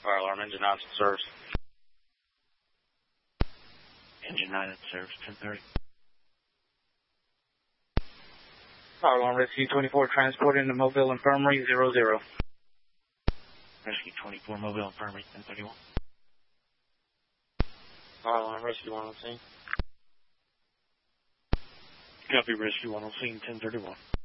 fire alarm, engine 9 serves. Engine 9 serves, 1030. Fire alarm, Rescue 24, transported into Mobile Infirmary, 00. Rescue 24, Mobile Infirmary, 1031. Fire alarm, Rescue 1 on scene. Copy, Rescue 1 on scene, 1031.